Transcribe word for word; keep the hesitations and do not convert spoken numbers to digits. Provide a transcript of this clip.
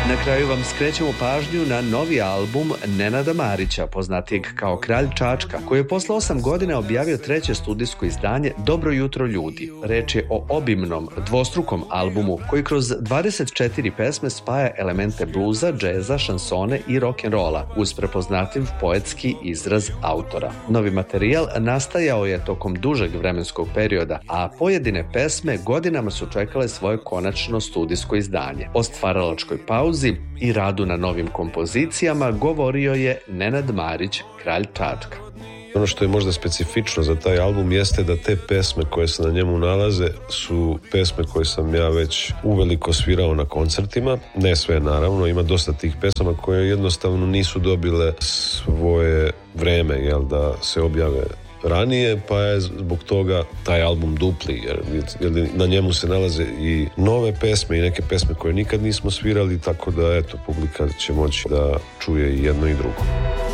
Na kraju vam skrećemo pažnju na novi album Nenada Marića, poznatijeg kao Kralj Čačka, koji je posle osam godina objavio treće studijsko izdanje Dobro jutro ljudi. Reč je o obimnom, dvostrukom albumu koji kroz dvadeset četiri pesme spaja elemente bluza, džeza, šansone i rock'n'rolla uz prepoznatljiv poetski izraz autora. Novi materijal nastajao je tokom dužeg vremenskog perioda, a pojedine pesme godinama su čekale svoje konačno studijsko izdanje. O stvaralačkoj pauzi i radu na novim kompozicijama govorio je Nenad Marić, Kralj Čačka. Ono što je možda specifično za taj album jeste da te pesme koje se na njemu nalaze su pesme koje sam ja već uveliko svirao na koncertima. Ne sve naravno, ima dosta tih pesama koje jednostavno nisu dobile svoje vreme, jel, da se objave ranije, pa je zbog toga taj album dupli, jer, jer na njemu se nalaze i nove pesme i neke pesme koje nikad nismo svirali, tako da eto, publika će moći da čuje i jedno i drugo.